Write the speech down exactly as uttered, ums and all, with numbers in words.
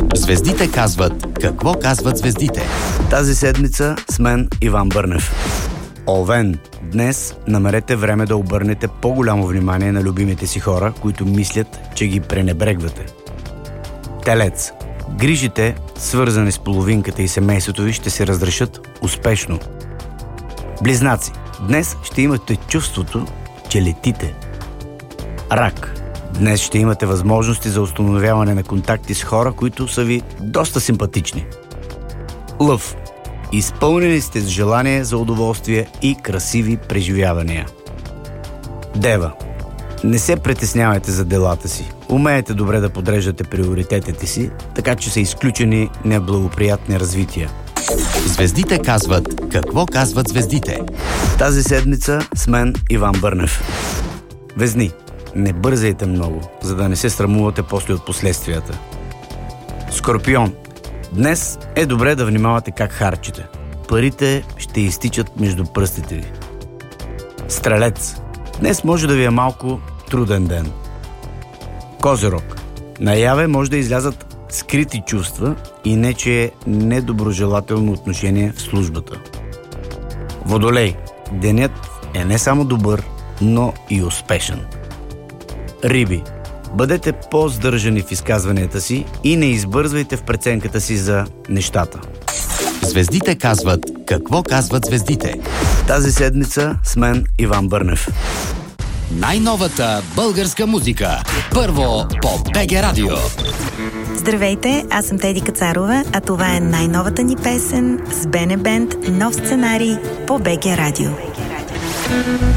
Звездите казват какво казват звездите. Тази седмица с мен Иван Бърнев. Овен, днес намерете време да обърнете по-голямо внимание на любимите си хора, които мислят, че ги пренебрегвате. Телец, грижите, свързани с половинката и семейството ви, ще се разрешат успешно. Близнаци, днес ще имате чувството, че летите. Рак, днес ще имате възможности за установяване на контакти с хора, които са ви доста симпатични. Лъв, изпълнени сте с желание за удоволствие и красиви преживявания. Дева, не се притеснявайте за делата си. Умеете добре да подреждате приоритетите си, така че са изключени неблагоприятни развития. Звездите казват какво казват звездите. Тази седмица с мен Иван Бърнев. Везни, не бързайте много, за да не се срамувате после от последствията. Скорпион, днес е добре да внимавате как харчите. Парите ще изтичат между пръстите ви. Стрелец, днес може да ви е малко труден ден. Козирог, наяве може да излязат скрити чувства и не че е недоброжелателно отношение в службата. Водолей, денят е не само добър, но и успешен. Риби, бъдете по-здържани в изказванията си и не избързвайте в преценката си за нещата. Звездите казват какво казват звездите. Тази седмица с мен Иван Бърнев. Най-новата българска музика. Първо по БГ Радио. Здравейте, аз съм Теди Кацарова, а това е най-новата ни песен с Бене Бенд, нов сценарий по БГ Радио.